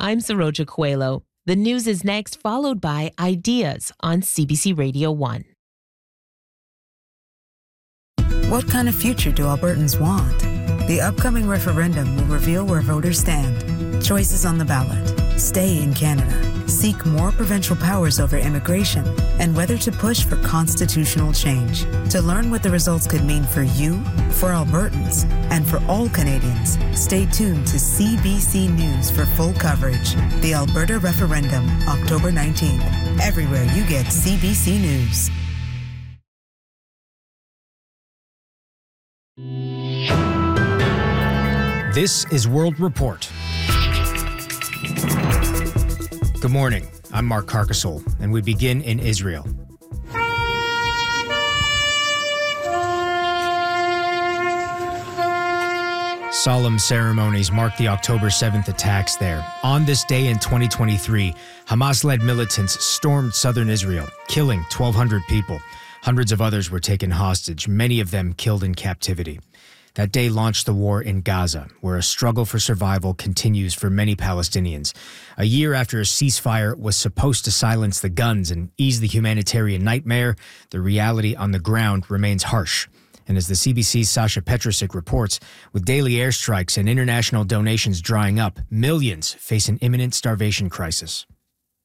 I'm Saroja Coelho. The news is next, followed by Ideas on CBC Radio 1. What kind of future do Albertans want? The upcoming referendum will reveal where voters stand. Choices on the ballot: stay in Canada, seek more provincial powers over immigration, and whether to push for constitutional change. To learn what the results could mean for you, for Albertans, and for all Canadians, stay tuned to CBC News for full coverage. The Alberta Referendum, October 19th. Everywhere you get CBC News. This is World Report. Good morning. I'm Mark Carcasole, and we begin in Israel. Solemn ceremonies mark the October 7th attacks there. On this day in 2023, Hamas-led militants stormed southern Israel, killing 1,200 people. Hundreds of others were taken hostage, many of them killed in captivity. That day launched the war in Gaza, where a struggle for survival continues for many Palestinians. A year after a ceasefire was supposed to silence the guns and ease the humanitarian nightmare, the reality on the ground remains harsh. And as the CBC's Sasha Petrusik reports, with daily airstrikes and international donations drying up, millions face an imminent starvation crisis.